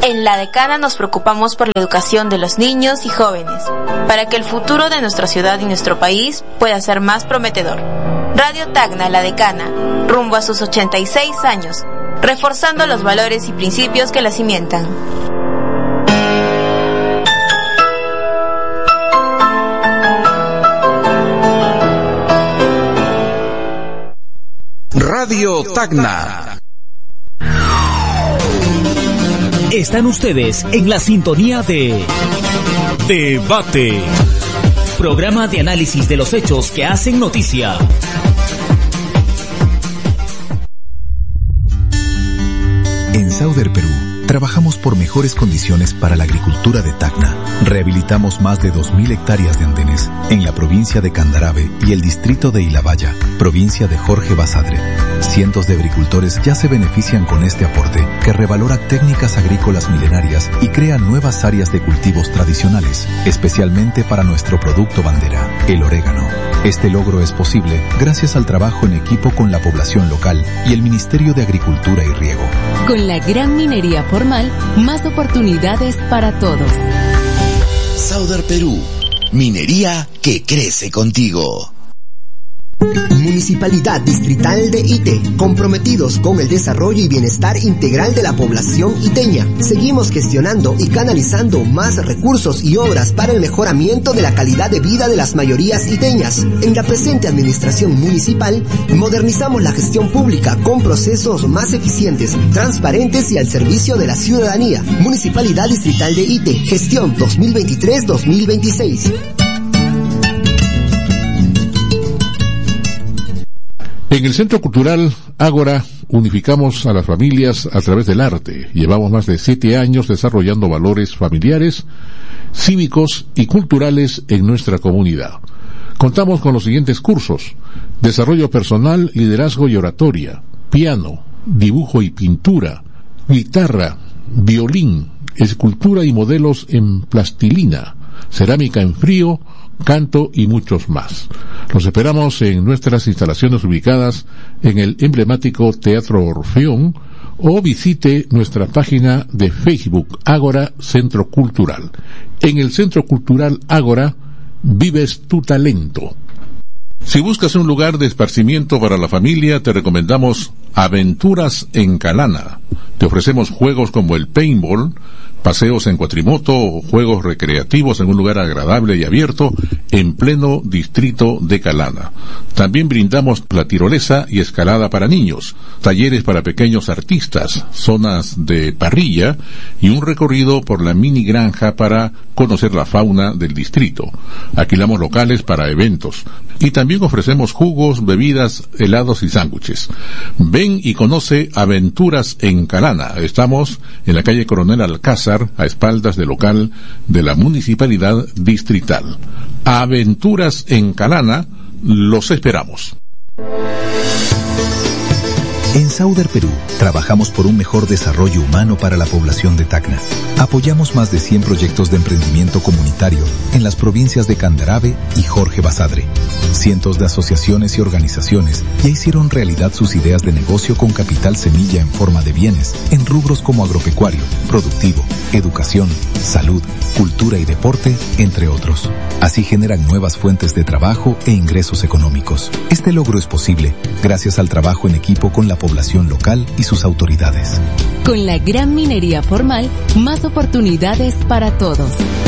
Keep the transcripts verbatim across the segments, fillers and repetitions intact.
En La Decana nos preocupamos por la educación de los niños y jóvenes, para que el futuro de nuestra ciudad y nuestro país pueda ser más prometedor. Radio Tacna La Decana, rumbo a sus ochenta y seis años, reforzando los valores y principios que la cimentan. Radio Tacna. Están ustedes en la sintonía de Debate, programa de análisis de los hechos que hacen noticia. En Sauder Perú, trabajamos por mejores condiciones para la agricultura de Tacna. Rehabilitamos más de dos mil hectáreas de andenes en la provincia de Candarave y el distrito de Ilabaya, provincia de Jorge Basadre. Cientos de agricultores ya se benefician con este aporte que revalora técnicas agrícolas milenarias y crea nuevas áreas de cultivos tradicionales, especialmente para nuestro producto bandera, el orégano. Este logro es posible gracias al trabajo en equipo con la población local y el Ministerio de Agricultura y Riego. Con la gran minería formal, más oportunidades para todos. Sauder Perú, minería que crece contigo. Municipalidad Distrital de Ite, comprometidos con el desarrollo y bienestar integral de la población iteña. Seguimos gestionando y canalizando más recursos y obras para el mejoramiento de la calidad de vida de las mayorías iteñas. En la presente administración municipal, modernizamos la gestión pública con procesos más eficientes, transparentes y al servicio de la ciudadanía. Municipalidad Distrital de Ite, gestión dos mil veintitrés dos mil veintiséis. En el Centro Cultural Ágora unificamos a las familias a través del arte. Llevamos más de siete años desarrollando valores familiares, cívicos y culturales en nuestra comunidad. Contamos con los siguientes cursos: desarrollo personal, liderazgo y oratoria, piano, dibujo y pintura, guitarra, violín, escultura y modelos en plastilina, cerámica en frío, canto y muchos más. Los esperamos en nuestras instalaciones ubicadas en el emblemático Teatro Orfeón o visite nuestra página de Facebook Ágora Centro Cultural. En el Centro Cultural Ágora vives tu talento. Si buscas un lugar de esparcimiento para la familia, te recomendamos Aventuras en Calana. Te ofrecemos juegos como el paintball, paseos en cuatrimoto o juegos recreativos en un lugar agradable y abierto en pleno distrito de Calana. También brindamos la tirolesa y escalada para niños, talleres para pequeños artistas, zonas de parrilla y un recorrido por la mini granja para conocer la fauna del distrito. Alquilamos locales para eventos y también ofrecemos jugos, bebidas, helados y sándwiches. Ven y conoce Aventuras en Calana. Estamos en la calle Coronel Alcázar, a espaldas del local de la Municipalidad Distrital. Aventuras en Calana, los esperamos. En Sauder Perú, trabajamos por un mejor desarrollo humano para la población de Tacna. Apoyamos más de cien proyectos de emprendimiento comunitario en las provincias de Candarave y Jorge Basadre. Cientos de asociaciones y organizaciones ya hicieron realidad sus ideas de negocio con capital semilla en forma de bienes en rubros como agropecuario, productivo, educación, salud, cultura y deporte, entre otros. Así generan nuevas fuentes de trabajo e ingresos económicos. Este logro es posible gracias al trabajo en equipo con la población local y sus autoridades. Con la gran minería formal, más oportunidades para todos.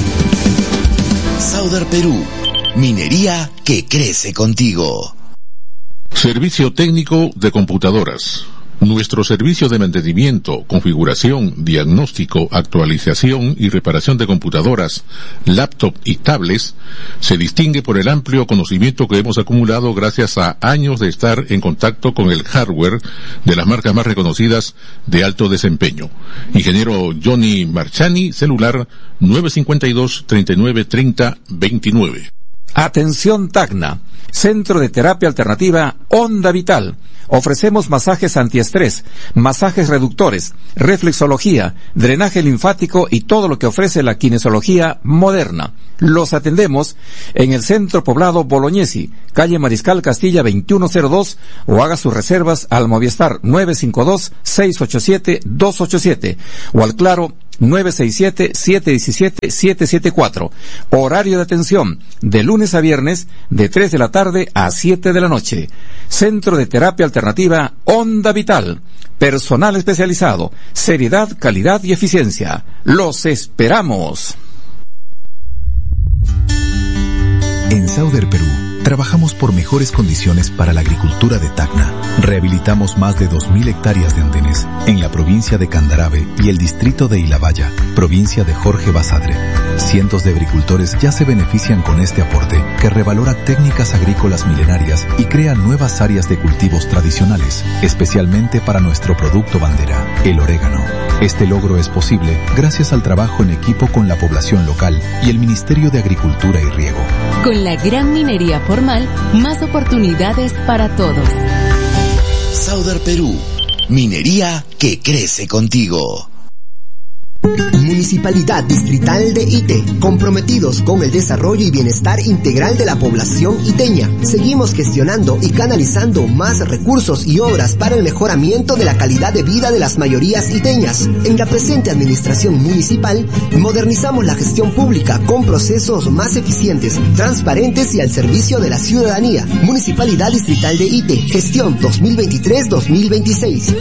Sauder Perú, minería que crece contigo. Servicio técnico de computadoras. Nuestro servicio de mantenimiento, configuración, diagnóstico, actualización y reparación de computadoras, laptop y tablets se distingue por el amplio conocimiento que hemos acumulado gracias a años de estar en contacto con el hardware de las marcas más reconocidas de alto desempeño. Ingeniero Johnny Marchani, celular nueve cinco dos, treinta y nueve, treinta, veintinueve. Atención Tacna, Centro de Terapia Alternativa Onda Vital. Ofrecemos masajes antiestrés, masajes reductores, reflexología, drenaje linfático y todo lo que ofrece la kinesiología moderna. Los atendemos en el Centro Poblado Bolognesi, calle Mariscal Castilla veintiuno cero dos, o haga sus reservas al Movistar nueve cinco dos, seis ocho siete, dos ocho siete o al Claro nueve seis siete, siete uno siete, siete siete cuatro. Horario de atención, de lunes a viernes, de tres de la tarde a siete de la noche. Centro de Terapia Alternativa Onda Vital. Personal especializado, seriedad, calidad y eficiencia. ¡Los esperamos! En Sauder Perú, trabajamos por mejores condiciones para la agricultura de Tacna. Rehabilitamos más de dos mil hectáreas de andenes en la provincia de Candarave y el distrito de Ilabaya, provincia de Jorge Basadre. Cientos de agricultores ya se benefician con este aporte que revalora técnicas agrícolas milenarias y crea nuevas áreas de cultivos tradicionales, especialmente para nuestro producto bandera, el orégano. Este logro es posible gracias al trabajo en equipo con la población local y el Ministerio de Agricultura y Riego. Con la gran minería formal, más oportunidades para todos. Sauder Perú, minería que crece contigo. Municipalidad Distrital de Ite, comprometidos con el desarrollo y bienestar integral de la población iteña. Seguimos gestionando y canalizando más recursos y obras para el mejoramiento de la calidad de vida de las mayorías iteñas. En la presente administración municipal, modernizamos la gestión pública con procesos más eficientes, transparentes y al servicio de la ciudadanía. Municipalidad Distrital de Ite, gestión dos mil veintitrés dos mil veintiséis.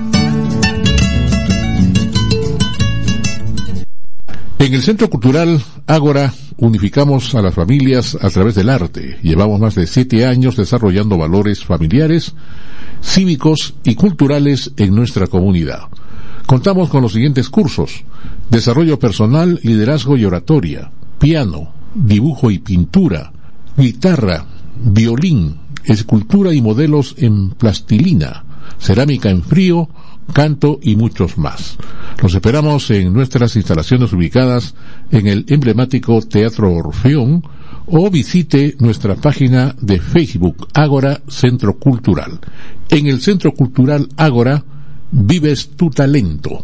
En el Centro Cultural Ágora unificamos a las familias a través del arte. Llevamos más de siete años desarrollando valores familiares, cívicos y culturales en nuestra comunidad. Contamos con los siguientes cursos: desarrollo personal, liderazgo y oratoria, piano, dibujo y pintura, guitarra, violín, escultura y modelos en plastilina, cerámica en frío, canto y muchos más. Los esperamos en nuestras instalaciones ubicadas en el emblemático Teatro Orfeón o visite nuestra página de Facebook Ágora Centro Cultural. En el Centro Cultural Ágora vives tu talento.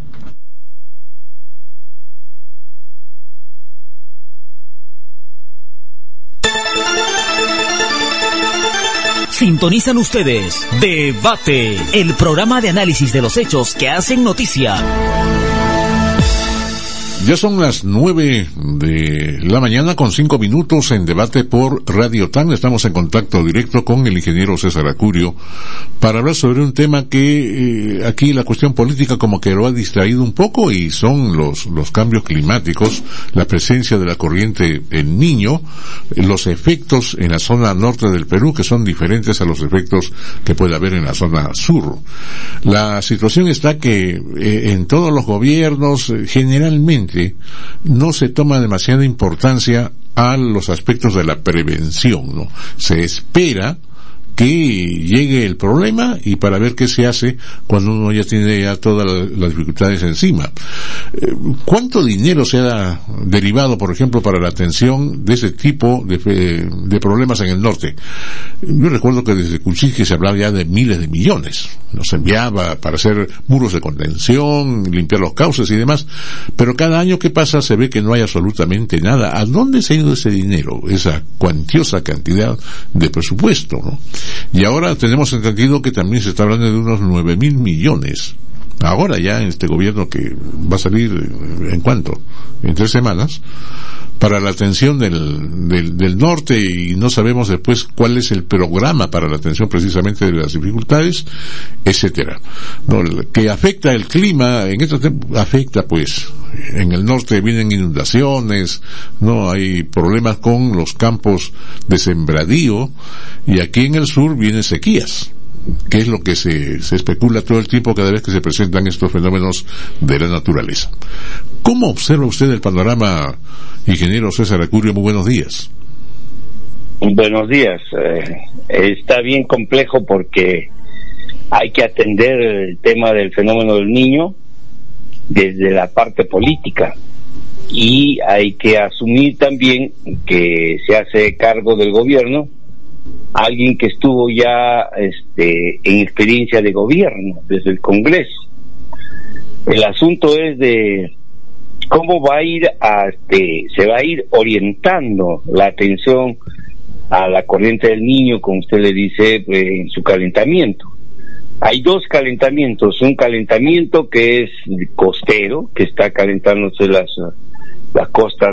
Sintonizan ustedes Debate, el programa de análisis de los hechos que hacen noticia. Ya son las nueve de la mañana con cinco minutos en Debate por Radio Tacna. Estamos en contacto directo con el ingeniero César Acurio para hablar sobre un tema que eh, aquí la cuestión política como que lo ha distraído un poco, y son los los cambios climáticos, la presencia de la corriente El Niño, los efectos en la zona norte del Perú que son diferentes a los efectos que puede haber en la zona sur. La situación está que eh, en todos los gobiernos eh, generalmente no se toma demasiada importancia a los aspectos de la prevención, ¿no? Se espera que llegue el problema y para ver qué se hace cuando uno ya tiene ya todas las dificultades encima. ¿Cuánto dinero se ha derivado, por ejemplo, para la atención de ese tipo de, de problemas en el norte? Yo recuerdo que desde Cuchilque se hablaba ya de miles de millones. Nos enviaba para hacer muros de contención, limpiar los cauces y demás, pero cada año que pasa se ve que no hay absolutamente nada. ¿A dónde se ha ido ese dinero, esa cuantiosa cantidad de presupuesto, no? Y ahora tenemos entendido que también se está hablando de unos nueve mil millones. Ahora ya en este gobierno que va a salir, ¿en cuánto? En tres semanas, para la atención del, del, del norte, y no sabemos después cuál es el programa para la atención precisamente de las dificultades, etcétera. No, que afecta el clima, en esto afecta pues, en el norte vienen inundaciones, no hay problemas con los campos de sembradío, y aquí en el sur vienen sequías, que es lo que se, se especula todo el tiempo cada vez que se presentan estos fenómenos de la naturaleza. ¿Cómo observa usted el panorama, ingeniero César Acurio? Muy buenos días. Buenos días. Eh, está bien complejo porque hay que atender el tema del fenómeno del Niño desde la parte política, y hay que asumir también que se hace cargo del gobierno alguien que estuvo ya este en experiencia de gobierno desde el Congreso. El asunto es de cómo va a ir a, este, se va a ir orientando la atención a la corriente del Niño, como usted le dice, pues, en su calentamiento. Hay dos calentamientos, un calentamiento que es costero, que está calentándose las, las costas